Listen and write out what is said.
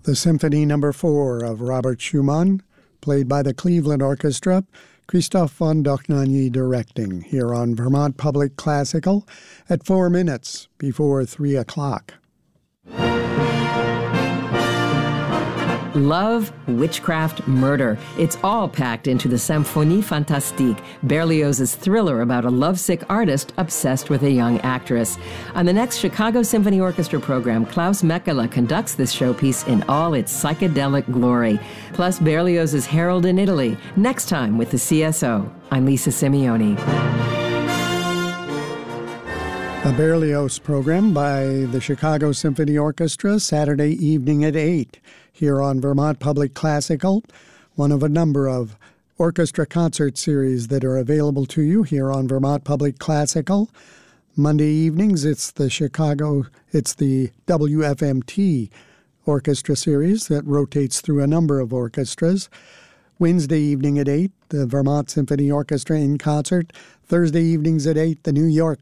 The Symphony No. 4 of Robert Schumann, played by the Cleveland Orchestra, Christoph von Dohnanyi directing, here on Vermont Public Classical at 4 minutes before 3 o'clock. Love, witchcraft, murder. It's all packed into the Symphonie Fantastique, Berlioz's thriller about a lovesick artist obsessed with a young actress. On the next Chicago Symphony Orchestra program, Klaus Mekela conducts this showpiece in all its psychedelic glory. Plus Berlioz's Harold in Italy, next time with the CSO. I'm Lisa Simeoni. A Berlioz program by the Chicago Symphony Orchestra, Saturday evening at 8, here on Vermont Public Classical, one of a number of orchestra concert series that are available to you here on Vermont Public Classical. Monday evenings, it's the WFMT orchestra series that rotates through a number of orchestras. Wednesday evening at 8, the Vermont Symphony Orchestra in concert. Thursday evenings at 8, the New York